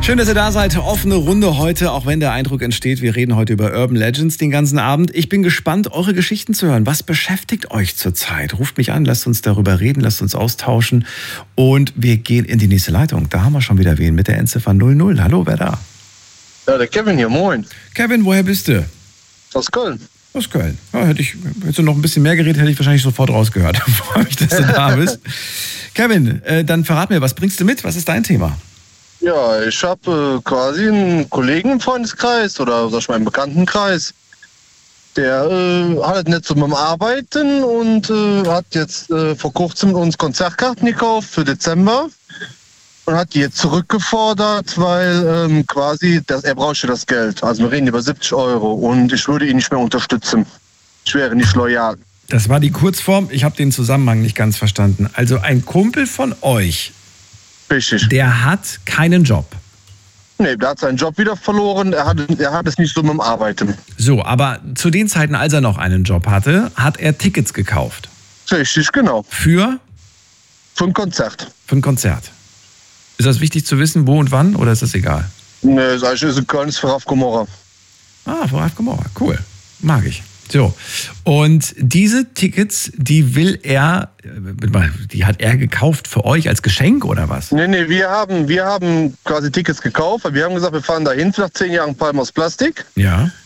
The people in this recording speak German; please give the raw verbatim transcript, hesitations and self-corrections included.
Schön, dass ihr da seid. Offene Runde heute, auch wenn der Eindruck entsteht, wir reden heute über Urban Legends den ganzen Abend. Ich bin gespannt, eure Geschichten zu hören. Was beschäftigt euch zurzeit? Ruft mich an, lasst uns darüber reden, lasst uns austauschen. Und wir gehen in die nächste Leitung. Da haben wir schon wieder wen mit der Endziffer null null. Hallo, wer da? Ja, der Kevin hier, moin. Kevin, woher bist du? Aus Köln. Aus Köln. Ja, hätte ich, hättest du noch ein bisschen mehr geredet, hätte ich wahrscheinlich sofort rausgehört. Freue mich, dass du da bist. Kevin, äh, dann verrat mir, was bringst du mit? Was ist dein Thema? Ja, ich habe äh, quasi einen Kollegen im Freundeskreis oder sag ich mal im Bekanntenkreis, der äh, hat nicht so mit dem Arbeiten und äh, hat jetzt äh, vor kurzem uns Konzertkarten gekauft für Dezember und hat die jetzt zurückgefordert, weil ähm, quasi das, er brauchte das Geld. Also wir reden über siebzig Euro und ich würde ihn nicht mehr unterstützen. Ich wäre nicht loyal. Das war die Kurzform. Ich habe den Zusammenhang nicht ganz verstanden. Also ein Kumpel von euch, Richtig. der hat keinen Job. Nee, der hat seinen Job wieder verloren. Er hat, er hat es nicht so mit dem Arbeiten. So, aber zu den Zeiten, als er noch einen Job hatte, hat er Tickets gekauft. Richtig, genau. Für? Für ein Konzert. Für ein Konzert. Ist das wichtig zu wissen, wo und wann, oder ist das egal? Nee, sag ich, ist in Köln, ist für Ralf Gomorra. Ah, für Ralf Gomorra. Cool. Mag ich. So. Und diese Tickets, die will er, die hat er gekauft für euch als Geschenk oder was? Nee, nee, wir haben, wir haben quasi Tickets gekauft, weil wir haben gesagt, wir fahren dahin nach zehn Jahren Palmen aus Plastik. Ja.